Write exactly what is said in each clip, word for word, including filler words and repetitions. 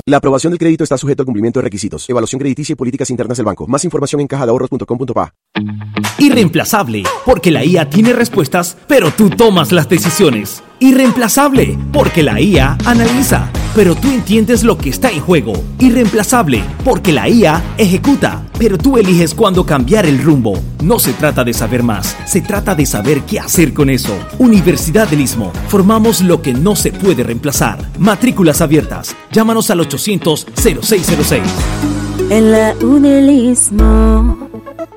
La aprobación del crédito está sujeto al cumplimiento de requisitos, evaluación crediticia y políticas internas del banco. Más información en caja de ahorros punto com punto pa. Irreemplazable, porque la I A tiene respuestas, pero tú tomas las decisiones. Irreemplazable, porque la I A analiza, pero tú entiendes lo que está en juego. Irreemplazable, porque la I A ejecuta, pero tú eliges cuándo cambiar el rumbo. No se trata de saber más, se trata de saber qué hacer con eso. Universidad del Istmo, formamos lo que no se puede reemplazar. Matrículas abiertas. Llámanos al ochocientos cero seis cero seis. En la U del Istmo.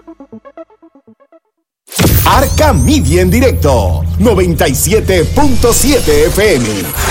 Arca Media en directo, noventa y siete punto siete F M.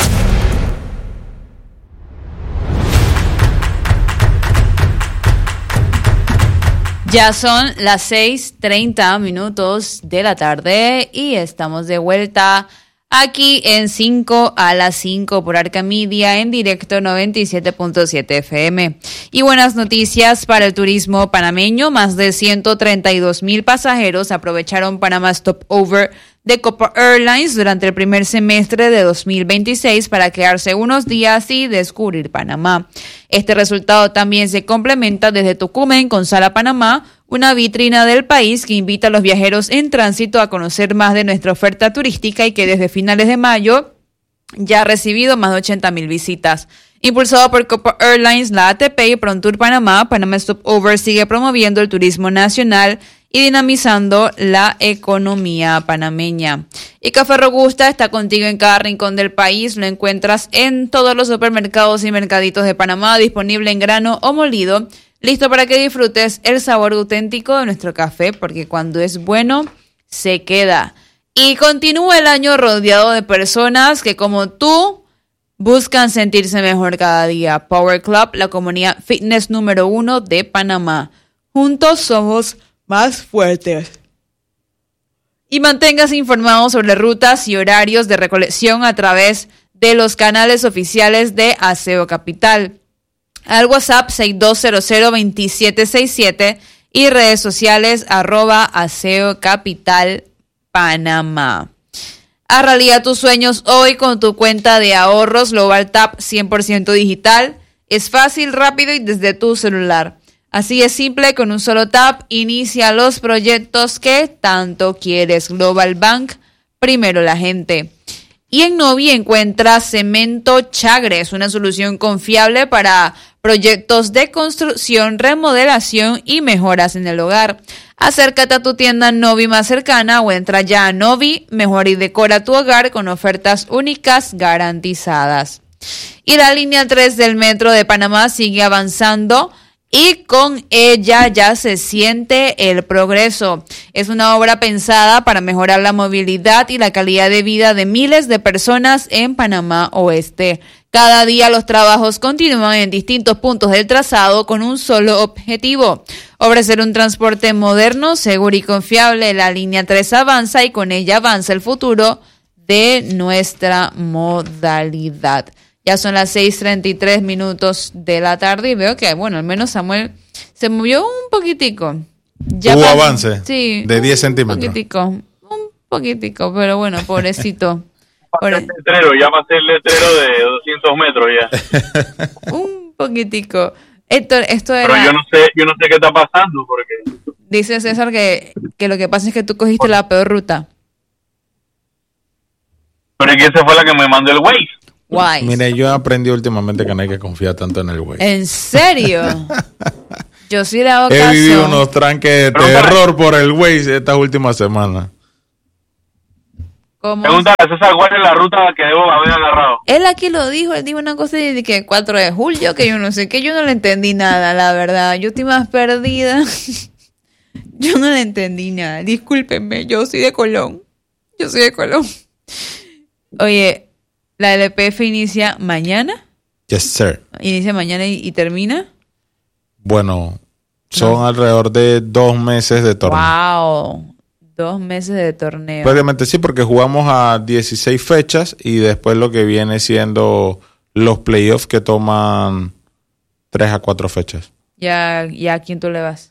Ya son las seis treinta minutos de la tarde y estamos de vuelta aquí en cinco a las cinco por Arca Media en directo noventa y siete punto siete F M. Y buenas noticias para el turismo panameño. Más de ciento treinta y dos mil pasajeros aprovecharon Panama Stopover de Copa Airlines durante el primer semestre de dos mil veintiséis para quedarse unos días y descubrir Panamá. Este resultado también se complementa desde Tocumen con Sala Panamá, una vitrina del país que invita a los viajeros en tránsito a conocer más de nuestra oferta turística y que desde finales de mayo ya ha recibido más de ochenta mil visitas. Impulsado por Copa Airlines, la A T P y Prontour Panamá, Panama Stopover sigue promoviendo el turismo nacional y dinamizando la economía panameña. Y Café Robusta está contigo en cada rincón del país. Lo encuentras en todos los supermercados y mercaditos de Panamá, disponible en grano o molido, listo para que disfrutes el sabor auténtico de nuestro café, porque cuando es bueno, se queda. Y continúa el año rodeado de personas que, como tú, buscan sentirse mejor cada día. Power Club, la comunidad fitness número uno de Panamá. Juntos somos más fuertes. Y manténgase informado sobre rutas y horarios de recolección a través de los canales oficiales de Aseo Capital. Al WhatsApp seis dos cero cero dos siete seis siete y redes sociales arroba Aseo Capital Panamá. Haz realidad tus sueños hoy con tu cuenta de ahorros Global Tap cien por ciento digital. Es fácil, rápido y desde tu celular. Así es simple, con un solo tap, inicia los proyectos que tanto quieres. Global Bank, primero la gente. Y en Novi encuentras Cemento Chagres, una solución confiable para proyectos de construcción, remodelación y mejoras en el hogar. Acércate a tu tienda Novi más cercana o entra ya a Novi, mejora y decora tu hogar con ofertas únicas garantizadas. Y la línea tres del Metro de Panamá sigue avanzando y con ella ya se siente el progreso. Es una obra pensada para mejorar la movilidad y la calidad de vida de miles de personas en Panamá Oeste. Cada día los trabajos continúan en distintos puntos del trazado con un solo objetivo: ofrecer un transporte moderno, seguro y confiable. La línea tres avanza y con ella avanza el futuro de nuestra modalidad. Ya son las seis treinta y tres minutos de la tarde y veo que, bueno, al menos Samuel se movió un poquitico. Ya Hubo para, avance sí, de diez centímetros. Un poquitico, un poquitico, pero bueno, pobrecito. Pobre. El letrero, ya va a ser el letrero de doscientos metros ya. Un poquitico. Esto, esto era... Pero yo no sé, yo no sé qué está pasando porque... Dice César que, que lo que pasa es que tú cogiste la peor ruta. Pero es que esa fue la que me mandó el Waze. Guay. Mire, yo he aprendido últimamente que no hay que confiar tanto en el Waze. ¿En serio? Yo sí le hago He caso. vivido unos tranques de Pero terror para... por el Waze estas últimas semanas. ¿Cómo? Pregúntale a César cuál es la ruta que debo haber agarrado. Él aquí lo dijo, él dijo una cosa de que cuatro de julio, que yo no sé, que yo no le entendí nada, la verdad. Yo estoy más perdida. Yo no le entendí nada. Discúlpenme, yo soy de Colón. Yo soy de Colón. Oye, ¿la L P F inicia mañana? Yes, sir. ¿Inicia mañana y, y termina? Bueno, son No. alrededor de dos meses de torneo. Wow, dos meses de torneo. Prácticamente sí, porque jugamos a dieciséis fechas y después lo que viene siendo los playoffs que toman tres a cuatro fechas. Ya, ya, ¿a quién tú le vas?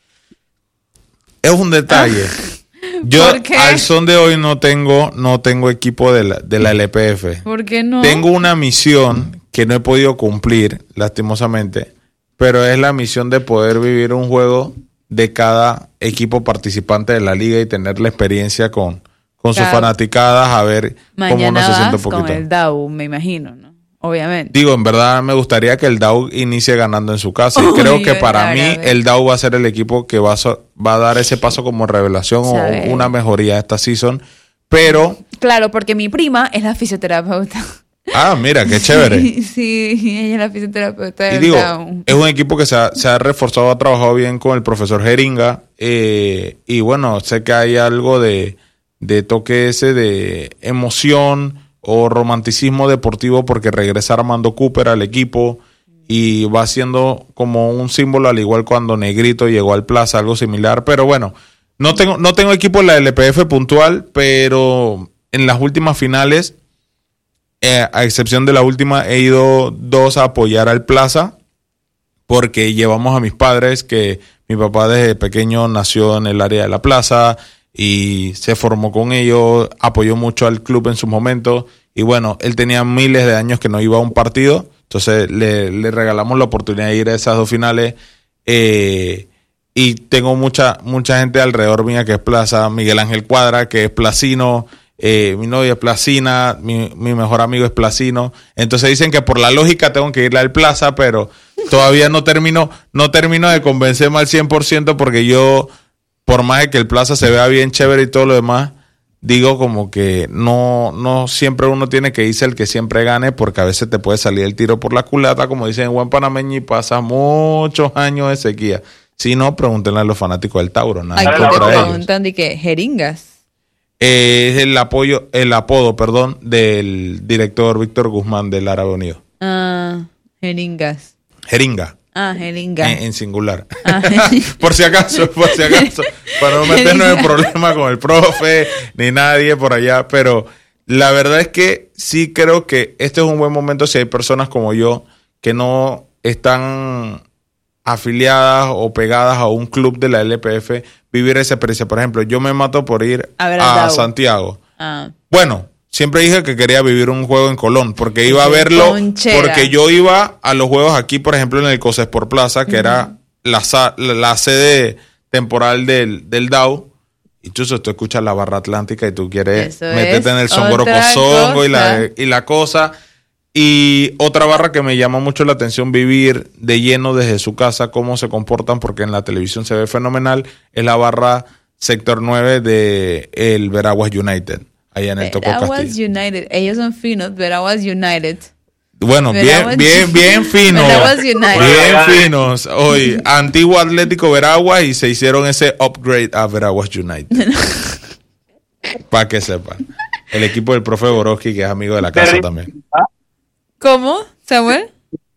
Es un detalle. Yo ¿Por qué? al son de hoy no tengo, no tengo equipo de la, de la L P F. ¿Por qué no? Tengo una misión que no he podido cumplir, lastimosamente, pero es la misión de poder vivir un juego de cada equipo participante de la liga y tener la experiencia con, con sus Claro. fanaticadas, a ver Mañana cómo uno se siente un vas poquito. con el D A U, me imagino, ¿no? Obviamente. Digo, en verdad me gustaría que el D A U inicie ganando en su casa. Y Uy, creo que para a ver, mí a ver. el D A U va a ser el equipo que va a, so- va a dar ese paso como revelación Sabe. o una mejoría esta season. Pero, Claro, porque mi prima es la fisioterapeuta. ah, mira, qué chévere. Sí, sí, ella es la fisioterapeuta Y del digo, D A U. es un equipo que se ha, se ha reforzado, ha trabajado bien con el profesor Jeringa. eh, y bueno, sé que hay algo de, de toque ese de emoción o romanticismo deportivo porque regresa Armando Cooper al equipo y va siendo como un símbolo, al igual cuando Negrito llegó al Plaza, algo similar. Pero bueno, no tengo, no tengo equipo en la L P F puntual, pero en las últimas finales, eh, a excepción de la última, he ido dos a apoyar al Plaza porque llevamos a mis padres, que mi papá desde pequeño nació en el área de la Plaza y se formó con ellos, apoyó mucho al club en sus momentos y bueno, él tenía miles de años que no iba a un partido, entonces le, le regalamos la oportunidad de ir a esas dos finales. eh, y tengo mucha mucha gente alrededor mía que es Plaza, Miguel Ángel Cuadra, que es placino, eh, mi novia es placina, mi, mi mejor amigo es placino, entonces dicen que por la lógica tengo que irle al Plaza, pero todavía no termino, no termino de convencerme al cien por ciento porque yo, por más de que el Plaza se vea bien chévere y todo lo demás, digo como que no, no siempre uno tiene que irse el que siempre gane, porque a veces te puede salir el tiro por la culata, como dicen en buen panameño, y pasa muchos años de sequía. Si no, pregúntenle a los fanáticos del Tauro, nada en Aquí te contra de ellos. preguntan de que jeringas. Eh, es el apoyo, el apodo, perdón, del director Víctor Guzmán del Árabe Unido. Ah, jeringas. Jeringa. Ah, jeringas. En, en singular. Ah, por si acaso, por si acaso. Para no meternos en problemas con el profe, ni nadie por allá. Pero la verdad es que sí creo que este es un buen momento si hay personas como yo que no están afiliadas o pegadas a un club de la L P F, vivir esa experiencia. Por ejemplo, yo me mato por ir A a, ver al D A U. Santiago. Ah, Bueno, siempre dije que quería vivir un juego en Colón, porque iba a Qué verlo, ponchera. porque yo iba a los juegos aquí, por ejemplo, en el Cosesport Plaza, que era la, sa- la, la sede temporal del, del D A U, y tú, tú escuchas la barra atlántica y tú quieres Eso meterte es en el songo otra cozongo y la, cosa. y la cosa. Y otra barra que me llama mucho la atención vivir de lleno desde su casa, cómo se comportan, porque en la televisión se ve fenomenal, es la barra sector nueve de el Veraguas United, allá en el Toco Veraguas Castillo. United. Ellos son finos, Veraguas United. Bueno, bien, Veraguas- bien, bien finos. Veraguas United. Bien finos. Hoy, antiguo Atlético Veraguas y se hicieron ese upgrade a Veraguas United. Para que sepan. El equipo del profe Borowski, que es amigo de la casa también. ¿Cómo, Samuel?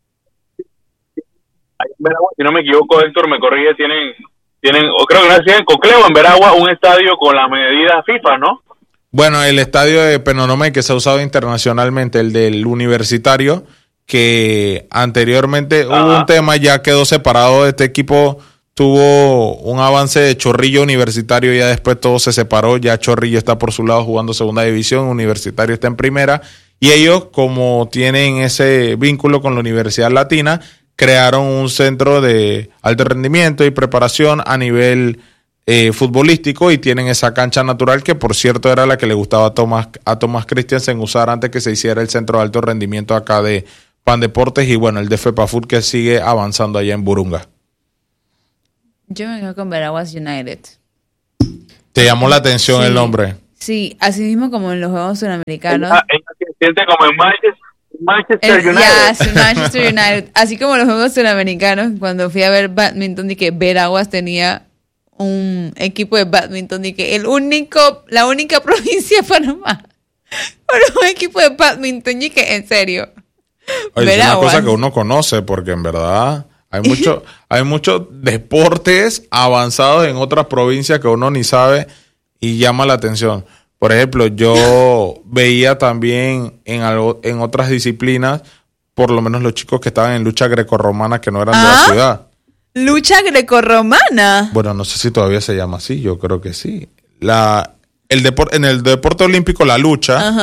Ahí en Veragua, si no me equivoco, Héctor me corrige, tienen, tienen o creo que no sé si en Cocleo, en Veragua, un estadio con las medidas FIFA, ¿no? Bueno, el estadio de Penonomé que se ha usado internacionalmente, el del Universitario, que anteriormente hubo Ajá. un tema, ya quedó separado de este equipo, tuvo un avance de Chorrillo Universitario, ya después todo se separó, ya Chorrillo está por su lado jugando segunda división, Universitario está en primera, y ellos, como tienen ese vínculo con la Universidad Latina, crearon un centro de alto rendimiento y preparación a nivel eh, futbolístico, y tienen esa cancha natural que, por cierto, era la que le gustaba a Tomás, a Tomás Christiansen usar antes que se hiciera el centro de alto rendimiento acá de Pan Deportes, y bueno, el de FEPAFUT que sigue avanzando allá en Burunga. Yo me quedo con Veraguas United. ¿Te llamó la atención Sí. el nombre? Sí, así mismo como en los Juegos Sudamericanos. Ella, ella se siente como en Manchester, Manchester Es- United. yes, Manchester United. Así como los Juegos Sudamericanos, cuando fui a ver badminton, y que Veraguas tenía un equipo de badminton, y que el único, la única provincia de Panamá con un equipo de badminton, y que en serio. Oye, es una Veraguas. cosa que uno conoce, porque en verdad hay mucho, hay muchos deportes avanzados en otras provincias que uno ni sabe y llama la atención. Por ejemplo, yo veía también en algo, en otras disciplinas, por lo menos los chicos que estaban en lucha grecorromana que no eran de ¿Ah? la ciudad. Lucha grecorromana. Bueno, no sé si todavía se llama así, yo creo que sí. La, el depor- en el deporte olímpico, la lucha, Ajá.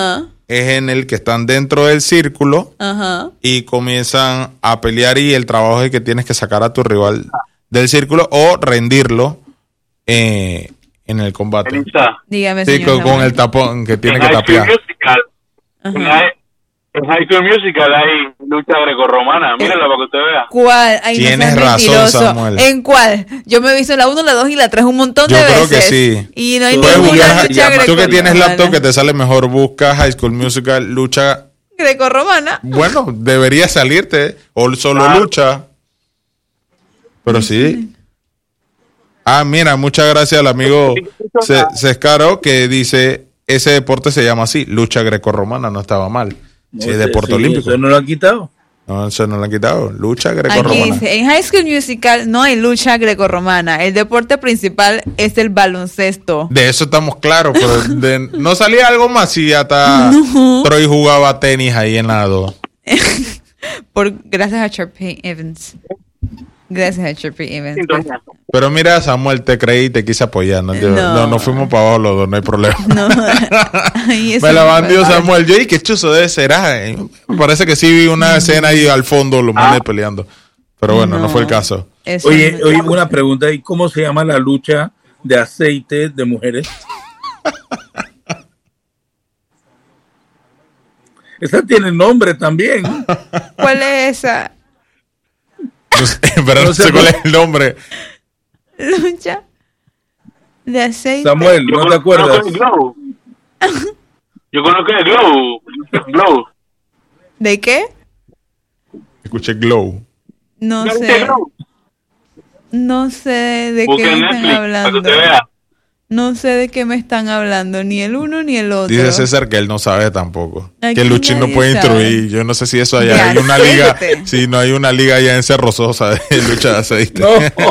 es en el que están dentro del círculo Ajá. y comienzan a pelear y el trabajo es que tienes que sacar a tu rival del círculo o rendirlo eh, en el combate. Elisa, Dígame, Sí, señor con, con Samuel. el tapón que tiene en que High School tapear. Musical, en Ajá. High- en High School Musical hay lucha grecorromana. Mírenla para que usted vea. ¿Cuál? Ay, no Tienes seas razón, mentiroso. Samuel. ¿En cuál? Yo me he visto la uno, la dos y la tres un montón Yo de creo veces. que sí. Y no hay Puedes ninguna buscar- lucha tú que tienes grecorromana. laptop que te sale mejor, busca High School Musical, lucha. Grecorromana. Bueno, debería salirte. O solo Claro. lucha. Pero sí. Ah, mira, muchas gracias al amigo Ce- Cescaro que dice, ese deporte se llama así, lucha grecorromana, no estaba mal. No Sí, es sé, deporte sí, olímpico. Eso no lo han quitado. No, eso no lo han quitado. Lucha Aquí grecorromana. dice, en High School Musical no hay lucha grecorromana. El deporte principal es el baloncesto. De eso estamos claros, pero de- no salía algo más si hasta Troy jugaba tenis ahí en la dos. Por, gracias a Sharpay Evans. Gracias a Sharpay Evans. Sintonía. Pero mira, Samuel, te creí y te quise apoyar. No, Yo- No. no, nos fuimos para abajo los dos, no hay problema. No. Ay, eso Me la no bandió fue- Samuel. Yo, ¿y qué chuzo debe ser? Ay, me parece que sí vi una escena ahí al fondo, los manes peleando. Pero bueno, no. No. fue el caso. Eso Oye, no- oye, una pregunta. ¿Y cómo se llama la lucha de aceite de mujeres? Esa tiene nombre también. ¿Cuál es esa No sé, pero no, No sé sé cuál por- es el nombre. lucha de aceite? Samuel, Yo ¿no te conozco acuerdas? el Glow. Yo conozco el Glow. Glow. ¿De qué? Escuché Glow. No ¿Ya viste sé. Glow? No sé de Busca qué en me están Netflix para que hablando. usted vea. No sé de qué me están hablando, ni el uno ni el otro. Dice César que él no sabe tampoco. Aquí que Luchín no nadie puede sabe. instruir. Yo no sé si eso allá Ya, hay una liga. siéntate. Si no hay una liga allá en Cerro Sosa de lucha de aceite. No.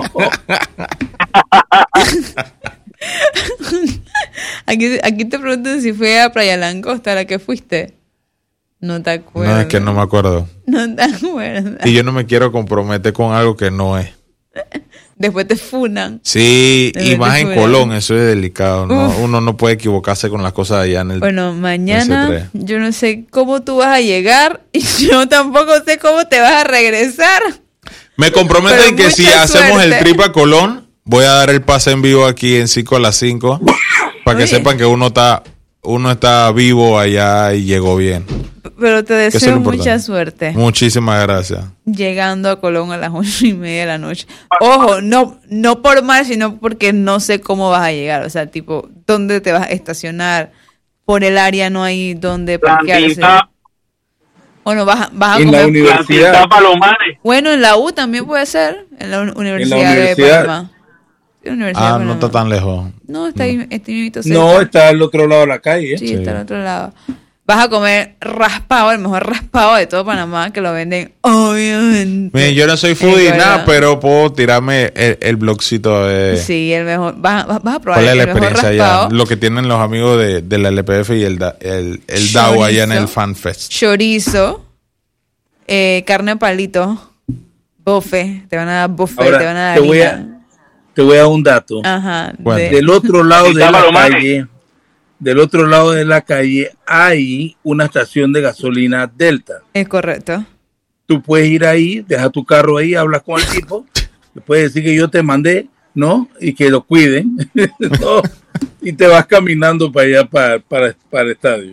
Aquí, aquí te preguntan si fue a Playa Langosta a la que fuiste. No te acuerdas. No, es que no me acuerdo. No te acuerdas. Y yo no me quiero comprometer con algo que no es. Después te funan. Sí, De y más en verdad. Colón, eso es delicado. ¿no? Uf. Uno no puede equivocarse con las cosas allá en el... Bueno, Ese mañana tres. yo no sé cómo tú vas a llegar y yo tampoco sé cómo te vas a regresar. Me comprometo Pero en que si mucha hacemos suerte. el trip a Colón, voy a dar el pase en vivo aquí en cinco a las cinco para que Oye. sepan que uno está uno está vivo allá y llegó bien. Pero te eso es deseo lo importante. mucha suerte Muchísimas gracias. llegando a Colón a las ocho y media de la noche. Ojo, no, no por mal, sino porque no sé cómo vas a llegar. O sea, tipo, ¿dónde te vas a estacionar? Por el área no hay donde parquearse. Plantita, Bueno, vas, a- vas a En la comer. universidad. plantita Palomares. Bueno, en la U también puede ser. En la uni- Universidad, universidad. de Panamá. Sí, Universidad Ah, de no Panamá. está tan lejos. No, está ahí, está ahí mismito cerca. No, está al otro lado de la calle. ¿eh? Sí, está al otro lado. Vas a comer raspado, el mejor raspado de todo Panamá, que lo venden obviamente. Miren, yo no soy Es foodie verdad. nada, pero puedo tirarme el, el blogcito de Sí, el mejor. Vas, a- vas a probar cuál es el la mejor experiencia raspado. allá. Lo que tienen los amigos de, de la L P F y el, da- el, el D A O allá en Chorizo. el FanFest. Chorizo, eh, carne palito, bofe. Te van a dar bofe, Ahora, te van a dar te voy a- harina. Te voy a dar un dato. Ajá. Bueno. de- Del otro lado de Está la Palomares. calle, del otro lado de la calle hay una estación de gasolina Delta. es correcto. Tú puedes ir ahí, dejar tu carro ahí, hablas con el tipo, le puedes decir que yo te mandé, ¿no? Y que lo cuiden, ¿no? Y te vas caminando para allá, para, para, para el estadio.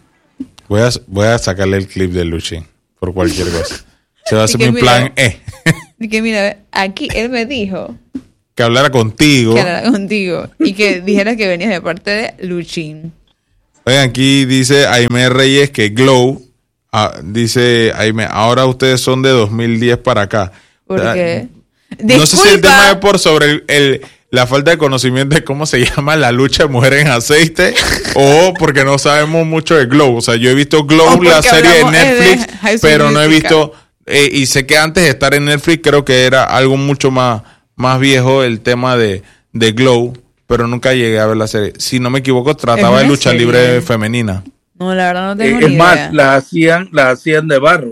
Voy a, voy a sacarle el clip de Luchín por cualquier cosa. Se va a Y hacer que mi mira- plan E. Y que mira, aquí él me dijo Que hablara contigo. que hablara contigo y que dijera que venías de parte de Luchín. Oigan, aquí dice Aime Reyes que Glow, ah, dice Aime, ahora ustedes son de dos mil diez para acá. Porque. No sé si el tema es por sobre el, el- la falta de conocimiento de cómo se llama la lucha de mujeres en aceite o porque no sabemos mucho de Glow. O sea, yo he visto O Glow, porque la serie de hablamos, eh, de Netflix, High School pero no he Musical. visto, eh, y sé que antes de estar en Netflix creo que era algo mucho más, más viejo el tema de, de Glow, pero nunca llegué a ver la serie. Si no me equivoco, trataba una de lucha serie. libre femenina. No, la verdad no Eh, tengo es ni más, idea. las hacían, las hacían de barro.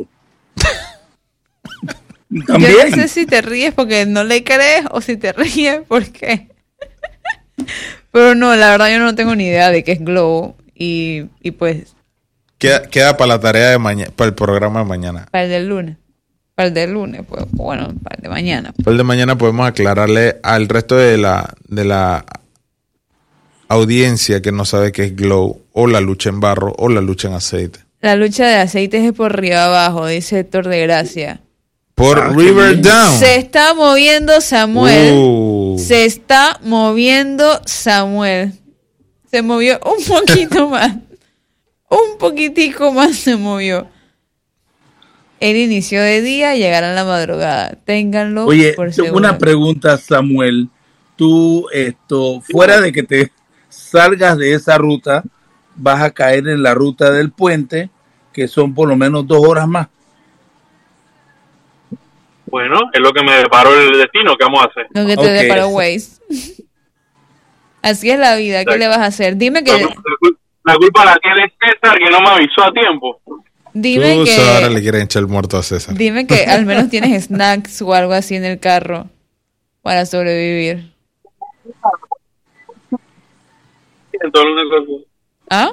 Yo También. no sé si te ríes porque no le crees o si te ríes porque. Pero no, la verdad yo no tengo ni idea de qué es Glow y, y pues Queda, queda para la tarea de mañana, para el programa de mañana. Para el del lunes. Para el del lunes, pues, bueno, para el de mañana. Para el de mañana podemos aclararle al resto de la, de la audiencia que no sabe qué es glow, o la lucha en barro, o la lucha en aceite. La lucha de aceites es por arriba abajo, dice Héctor de Gracia. Por Ah, River Down. Se está moviendo Samuel. Uh. Se está moviendo Samuel. Se movió un poquito más. Un poquitico más se movió. El inicio de día llegará en la madrugada. Ténganlo Oye, por tengo seguro. una pregunta, Samuel. Tú, esto, fuera de que te salgas de esa ruta, vas a caer en la ruta del puente, que son por lo menos dos horas más. Bueno, es lo que me deparó el destino. ¿Qué vamos a hacer? Lo que te Ok. deparó Waze. Así es la vida. ¿Qué Exacto. le vas a hacer? Dime La, que... culpa- la culpa la tiene César, que no me avisó a tiempo. Dime Tú que... ahora le quieren echar el muerto a César. Dime que al menos tienes snacks o algo así en el carro para sobrevivir. Entonces, una cosa- ¿Ah?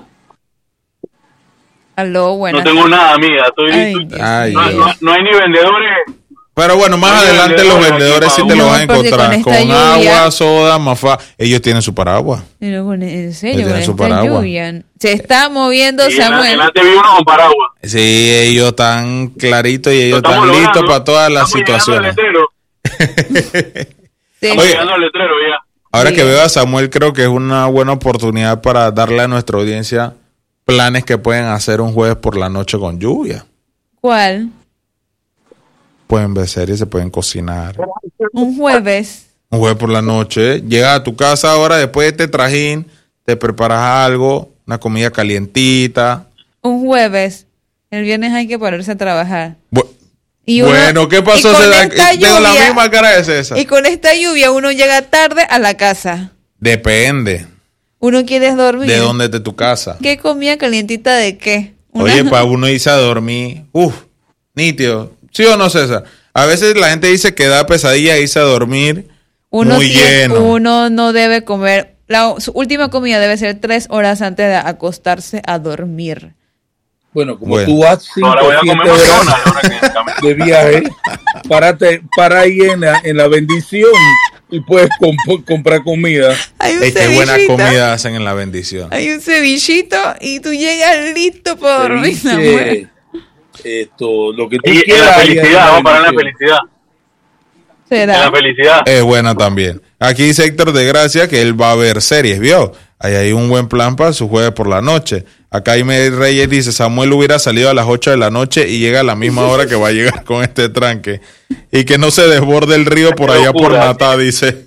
Aló, bueno. no tengo nada, amiga. Estoy, Ay, estoy- Dios Ay, no, mío. no- no hay ni vendedores. Pero bueno, más No, adelante vendedores los aquí, vendedores sí te Pablo. lo No, vas a porque encontrar. con Con, esta lluvia- agua, soda, mafá. Ellos tienen su paraguas. Pero con- en Ahí serio, tienen con su esta paraguas. lluvia. Se está moviendo Y en la- Samuel. en la te vi uno con paraguas. Sí, ellos están claritos y ellos Lo estamos están listos logrando. para todas las Estamos llegando al situaciones. letrero. Se- Estamos Oye. llegando al letrero ya. Ahora Sí. que veo a Samuel, creo que es una buena oportunidad para darle a nuestra audiencia planes que pueden hacer un jueves por la noche con lluvia. ¿Cuál? Pueden ver series, se pueden cocinar. Un jueves. Un jueves por la noche, llegas a tu casa ahora después de este trajín, te preparas algo, una comida calientita. Un jueves. El viernes hay que ponerse a trabajar. Bu- Y uno- bueno, ¿qué y pasó, con César? esta Tengo la lluvia- misma cara de César. Y con esta lluvia uno llega tarde a la casa. Depende Uno quiere dormir. de dónde es de tu casa. ¿Qué comida calientita de qué? Una- Oye, para uno irse a dormir, uff, nítido. ¿Sí o no, César? A veces la gente dice que da pesadilla irse a dormir uno muy tiene- lleno. Uno no debe comer. La, su última comida debe ser tres horas antes de acostarse a dormir. Bueno, como Bueno. tú vas cinco Ahora voy a o siete comer horas McDonald's. Ahora que camino. de viaje, párate, para ahí en la, en la bendición y puedes comp- comprar comida. Hay un Es que buena cevichito, comida hacen en la bendición. hay un cevichito y tú llegas listo para dormir, Ceviche, Samuel. esto, lo que tú Y en quieras. la ahí en felicidad, vamos a parar en la bendición. felicidad. En ¿Será? la felicidad. Es buena también. Aquí dice Héctor de Gracia que él va a ver series, ¿vio? Ahí hay un buen plan para su jueves por la noche. Acá Jaime Reyes dice, Samuel hubiera salido a las ocho de la noche y llega a la misma hora que va a llegar con este tranque. Y que no se desborde el río por Qué allá por locura. Natá, dice.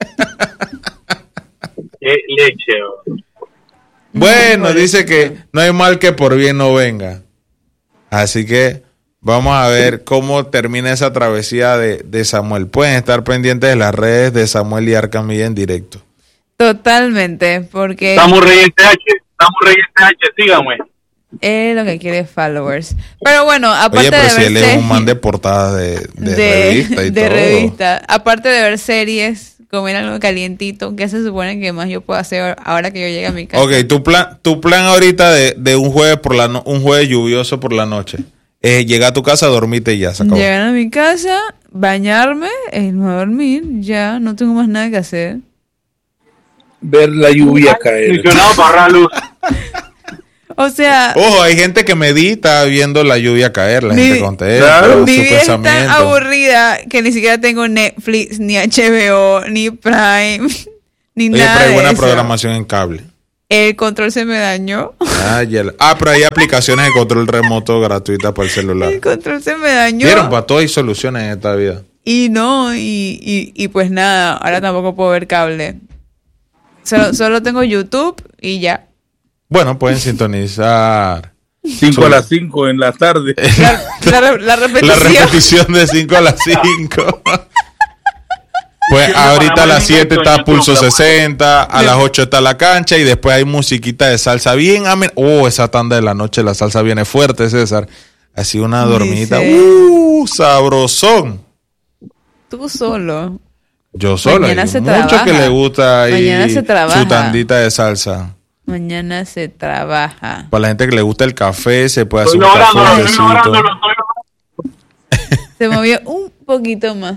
Qué leche. bro. Bueno, dice que no hay mal que por bien no venga. Así que vamos a ver cómo termina esa travesía de, de Samuel. Pueden estar pendientes de las redes de Samuel y Arcamilla en directo. Totalmente, porque Estamos Reyes T H. Estamos Reyes T H. Síganme. él lo que quiere es followers. Pero bueno, aparte Oye, pero de si ver él es series- un man de portadas de, de, de, revista y de todo. revista. Aparte de ver series, comer algo calientito, que se supone que más yo puedo hacer ahora que yo llegue a mi casa. Ok, tu plan, tu plan ahorita de, de un jueves por la no- un jueves lluvioso por la noche es llegar a tu casa, dormirte y ya, se acabó. Llegar a mi casa, bañarme, e irme a dormir, ya, no tengo más nada que hacer. Ver la lluvia caer. Funcionado para ahorrar luz. O sea, Ojo, hay gente que medita viendo la lluvia caer, la Mi- gente contesta, Claro. mi su vida es tan pensamiento. aburrida que ni siquiera tengo Netflix, ni H B O, ni Prime, ni Oye, nada pero hay de buena eso. programación en cable. El control se me dañó. Ah, ya la- ah, pero hay aplicaciones de control remoto gratuitas para el celular. El control se me dañó. Vieron, para todo hay soluciones en esta vida. Y no, y, y, y pues nada, ahora tampoco puedo ver cable. Solo, solo tengo YouTube y ya. Bueno, pueden sintonizar cinco a las cinco en la tarde. La, la, la la repetición. repetición de cinco a las cinco. Pues Sí, ahorita a para las mí siete esto está en Pulso YouTube, sesenta, a las ocho está la cancha y después hay musiquita de salsa bien amena. Oh, esa tanda de la noche la salsa viene fuerte, César. Así una dormidita. Dice. Uh, sabrosón. Tú solo. Yo solo. Mañana hay se mucho trabaja. que le gusta ahí Mañana se trabaja. su tandita de salsa. Mañana se trabaja. Para la gente que le gusta el café, se puede hacer Estoy un café, lográndolo, un estoy lográndolo, tecito. estoy Se movió un poquito más.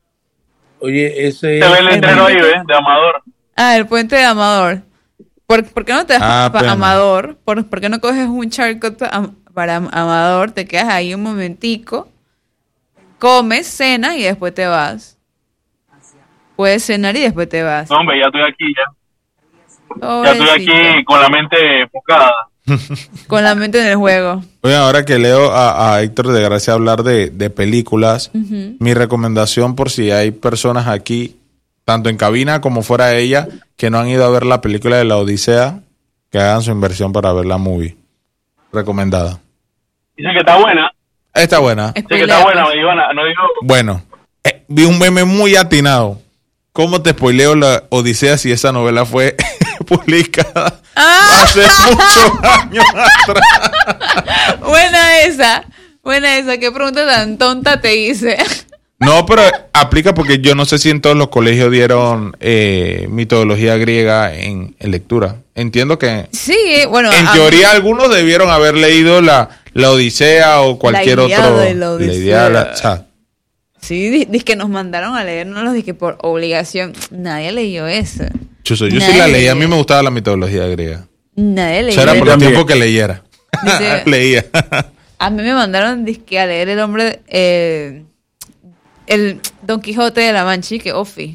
Oye, ese Se es ve el letrero ahí, ¿ves? De Amador. Ah, el puente de Amador. ¿Por, por qué no te vas Ah, para pena. Amador? ¿Por, por qué no coges un shortcut pa- para Am- Amador? Te quedas ahí un momentico, comes, cenas y después te vas. Puedes cenar y después te vas. No, hombre, ya estoy aquí, ya. Ya estoy Pobrecito. aquí con la mente enfocada. Con la mente en el juego. Oye, ahora que leo a, a Héctor de Gracia hablar de, de películas, Ujú. mi recomendación por si hay personas aquí, tanto en cabina como fuera de ella, que no han ido a ver la película de La Odisea, que hagan su inversión para ver la movie. Recomendada. Dice que está buena. Está buena. Dice que está buena, Ivana. No digo... Bueno, eh, vi un meme muy atinado. ¿Cómo te spoileo La Odisea si esa novela fue publicada ¡Ah! hace muchos años atrás? Buena esa. Buena esa. ¿Qué pregunta tan tonta te hice? No, pero aplica porque yo no sé si en todos los colegios dieron eh, mitología griega en, en lectura. Entiendo que Sí, bueno. en a- teoría algunos debieron haber leído la, la Odisea o cualquier La Ilíada otro. y la Odisea. Ilíada, o sea, Sí, dice que nos mandaron a leer, no los dije por obligación. Nadie leyó eso. chuzo, yo sí Nadie la leí. A mí leyó. me gustaba la mitología griega. Nadie Eso leyó era por el eso. tiempo que leyera. Dice- Leía. A mí me mandaron dizque, a leer el hombre, eh, el Don Quijote de la Mancha, y que Ofi.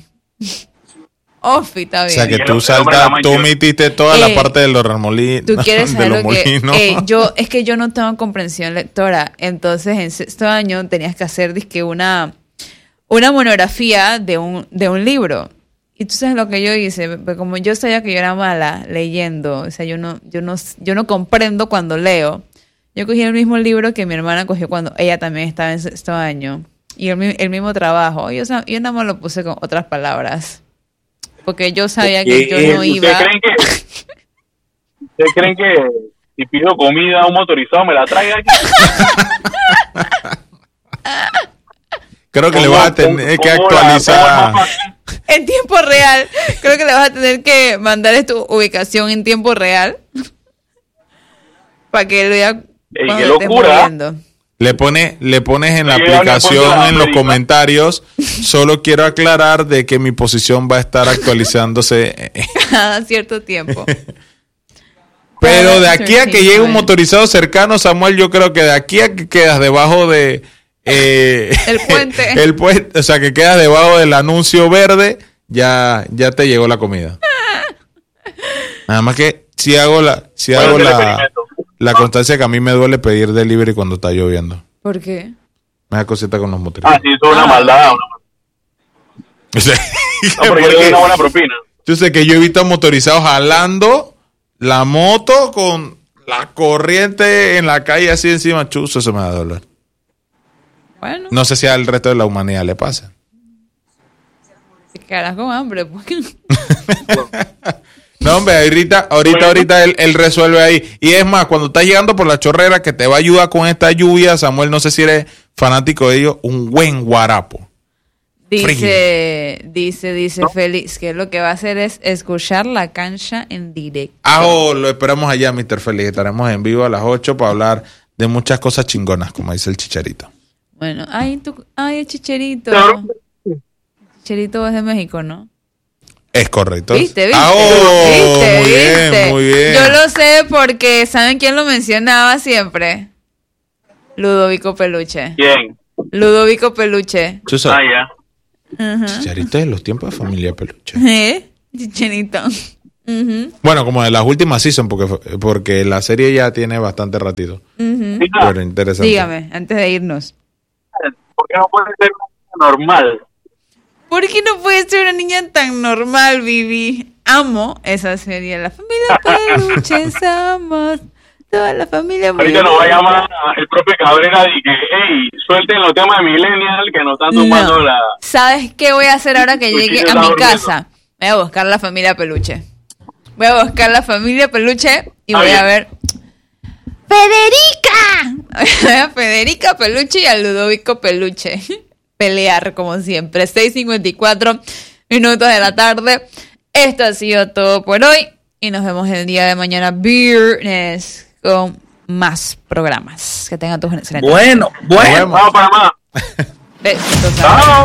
Ofi, está O bien. sea que Y el tú hombre de la saltas, Mancha. tú omitiste toda Eh, la parte de los remolinos. Tú quieres de saber los lo que molinos. eh, yo es que yo no tengo comprensión lectora, entonces en sexto año tenías que hacer dizque una una monografía de un de un libro. Y tú sabes lo que yo hice, pero como yo sabía que yo era mala leyendo, o sea, yo no yo no yo no comprendo cuando leo. Yo cogí el mismo libro que mi hermana cogió cuando ella también estaba en sexto año y el, mi- el mismo trabajo. Yo sa- yo nada más lo puse con otras palabras. Porque yo sabía que yo no ¿Ustedes iba. creen que... ¿Ustedes creen que si pido comida a un motorizado me la traiga aquí? Creo que le ¿Cómo- vas a tener cómo- que cómo la- actualizar. cómo la- En tiempo real. Creo que le vas a tener que mandar tu ubicación en tiempo real. Para que lo vea Ey, cuando qué estés locura. moviendo. Le pone, le pones en la Yo ya le aplicación, pongo la en los América. comentarios. Solo quiero aclarar de que mi posición va a estar actualizándose. Cada cierto tiempo. Pero de aquí a que llegue un motorizado cercano, Samuel, yo creo que de aquí a que quedas debajo de eh, El puente. el puente, o sea, que quedas debajo del anuncio verde, ya, ya te llegó la comida. Nada más que si hago la, si Bueno, hago el la, experimento. la constancia que a mí me duele pedir delivery cuando está lloviendo. ¿Por qué? Me da cosita con los Ah, motorizados. sí, eso es una Ah. maldad. Una... O sea, No, pero yo le doy porque una buena propina. yo sé que yo he visto motorizados jalando la moto con la corriente en la calle así encima, chuzo, se me va a doler. Bueno, No sé si al resto de la humanidad le pasa. si quedarás con hambre. Pues. No, hombre, ahorita, ahorita, ahorita él, él resuelve ahí. Y es más, cuando estás llegando por la chorrera que te va a ayudar con esta lluvia, Samuel, no sé si eres fanático de ellos, un buen guarapo. Dice, dice, dice Félix que lo que va a hacer es escuchar la cancha en directo. Ah, oh, lo esperamos allá, mister Félix. Estaremos en vivo a las ocho para hablar de muchas cosas chingonas, como dice el Chicharito. Bueno, ay, tú, ay, el Chicherito. Chicherito es de México, ¿no? Es correcto. ¿Viste, viste? Ah, oh, ¿Viste, muy viste? bien, muy bien. Yo lo sé porque ¿saben quién lo mencionaba siempre? Ludovico Peluche. ¿Quién? Ludovico Peluche. Tú sabes, Ah, ya. Ajá. Chicharito de los tiempos de familia Peluche. ¿Eh? Chicherito. Ujú, Bueno, como de las últimas season, porque, porque la serie ya tiene bastante ratito. ujú. Pero interesante. Dígame, antes de irnos. ¿Por qué no puede ser normal? ¿Por qué no puede ser una niña tan normal, Vivi? Amo esa serie. La familia Peluche somos. Toda la familia Ahorita nos va a llamar el propio Cabrera y que, hey, suelten los temas de Millennial que nos están tumbando No. la... ¿Sabes qué voy a hacer ahora que llegue Cuchillo a mi está casa? Voy a buscar la familia Peluche. Voy a buscar la familia Peluche y Ah, voy a bien. ver... ¡Federica! Voy a ver a Federica Peluche y a Ludovico Peluche. Pelear como siempre. seis cincuenta y cuatro minutos de la tarde. Esto ha sido todo por hoy. Y nos vemos el día de mañana, viernes, con más programas. Que tengan tus excelentes. Bueno, bueno. Vamos, Panamá. Besitos. Chao.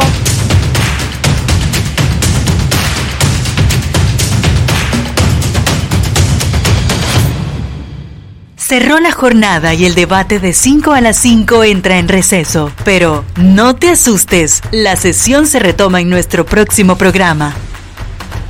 Cerró la jornada y el debate de cinco a las cinco entra en receso. Pero no te asustes, la sesión se retoma en nuestro próximo programa.